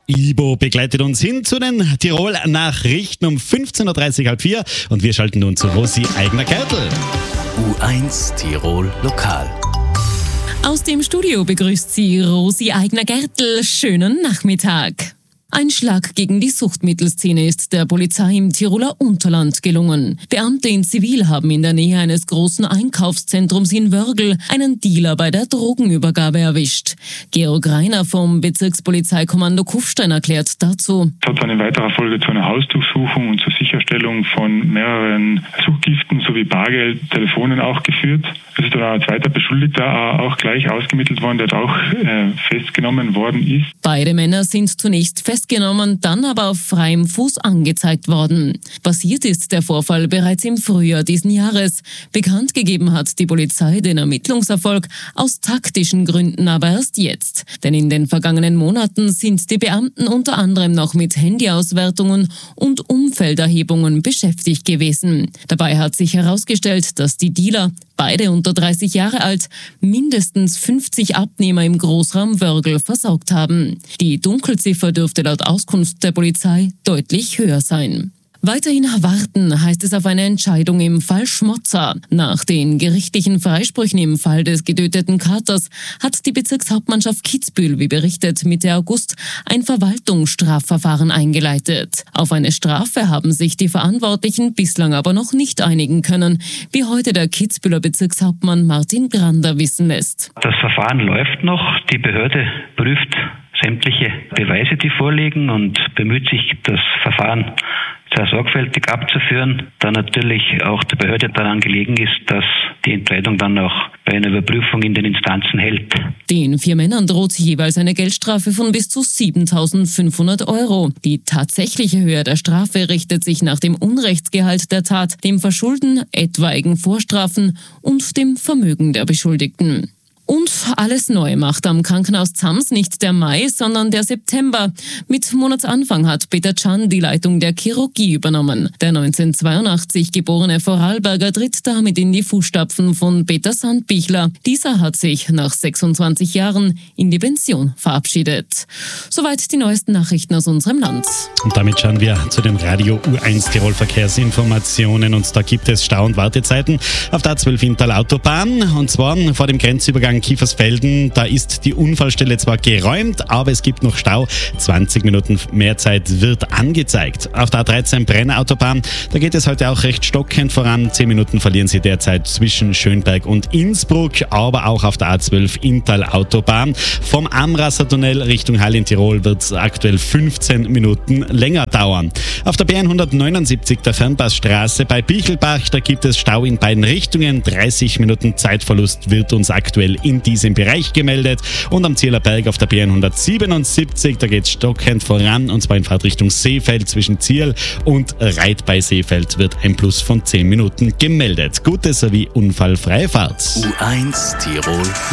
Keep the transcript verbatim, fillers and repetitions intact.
Ibo begleitet uns hin zu den Tirol-Nachrichten um fünfzehn Uhr dreißig, halb vier. Und wir schalten nun zu Rosi Eigner-Gärtl. U eins Tirol Lokal. Aus dem Studio begrüßt sie Rosi Eigner-Gärtl. Schönen Nachmittag. Ein Schlag gegen die Suchtmittelszene ist der Polizei im Tiroler Unterland gelungen. Beamte in Zivil haben in der Nähe eines großen Einkaufszentrums in Wörgl einen Dealer bei der Drogenübergabe erwischt. Georg Reiner vom Bezirkspolizeikommando Kufstein erklärt dazu. Es hat in weiterer Folge zu einer Hausdurchsuchung und zur Sicherstellung von mehreren Suchtgiften sowie Bargeld, Telefonen auch geführt. Es ist dann ein zweiter Beschuldigter auch gleich ausgemittelt worden, der auch äh, festgenommen worden ist. Beide Männer sind zunächst festgenommen, dann aber auf freiem Fuß angezeigt worden. Passiert ist der Vorfall bereits im Frühjahr diesen Jahres. Bekannt gegeben hat die Polizei den Ermittlungserfolg aus taktischen Gründen aber erst jetzt. Denn in den vergangenen Monaten sind die Beamten unter anderem noch mit Handyauswertungen und Umfelderhebungen beschäftigt gewesen. Dabei hat sich herausgestellt, dass die Dealer, beide unter dreißig Jahre alt, mindestens fünfzig Abnehmer im Großraum Wörgl versorgt haben. Die Dunkelziffer dürfte laut Auskunft der Polizei deutlich höher sein. Weiterhin warten heißt es auf eine Entscheidung im Fall Schmotzer. Nach den gerichtlichen Freisprüchen im Fall des getöteten Katers hat die Bezirkshauptmannschaft Kitzbühel, wie berichtet, Mitte August ein Verwaltungsstrafverfahren eingeleitet. Auf eine Strafe haben sich die Verantwortlichen bislang aber noch nicht einigen können, wie heute der Kitzbüheler Bezirkshauptmann Martin Grander wissen lässt. Das Verfahren läuft noch. Die Behörde prüft sämtliche Beweise, die vorliegen, und bemüht sich, das Verfahren sehr sorgfältig abzuführen, da natürlich auch der Behörde daran gelegen ist, dass die Entscheidung dann auch bei einer Überprüfung in den Instanzen hält. Den vier Männern droht jeweils eine Geldstrafe von bis zu siebentausendfünfhundert Euro. Die tatsächliche Höhe der Strafe richtet sich nach dem Unrechtsgehalt der Tat, dem Verschulden, etwaigen Vorstrafen und dem Vermögen der Beschuldigten. Und alles neu macht am Krankenhaus Zams nicht der Mai, sondern der September. Mit Monatsanfang hat Peter Can die Leitung der Chirurgie übernommen. Der neunzehnhundertzweiundachtzig geborene Vorarlberger tritt damit in die Fußstapfen von Peter Sandbichler. Dieser hat sich nach sechsundzwanzig Jahren in die Pension verabschiedet. Soweit die neuesten Nachrichten aus unserem Land. Und damit schauen wir zu den Radio U eins Tirol Verkehrsinformationen. Und da gibt es Stau- und Wartezeiten auf der A zwölf Inntal Autobahn. Und zwar vor dem Grenzübergang Kiefersfelden. Da ist die Unfallstelle zwar geräumt, aber es gibt noch Stau. zwanzig Minuten mehr Zeit wird angezeigt. Auf der A dreizehn Brenner Autobahn, da geht es heute auch recht stockend voran. zehn Minuten verlieren Sie derzeit zwischen Schönberg und Innsbruck, aber auch auf der A zwölf Inntal Autobahn. Vom Amrasser Tunnel Richtung Hall in Tirol wird es aktuell fünfzehn Minuten länger dauern. Auf der B hundertneunundsiebzig der Fernpassstraße bei Bichelbach, da gibt es Stau in beiden Richtungen. dreißig Minuten Zeitverlust wird uns aktuell in diesem Bereich gemeldet. Und am Zierlerberg auf der B hundertsiebenundsiebzig, da geht es stockend voran, und zwar in Fahrtrichtung Seefeld. Zwischen Ziel und Reit bei Seefeld wird ein Plus von zehn Minuten gemeldet. Gute sowie unfallfreie Fahrt. U eins Tirol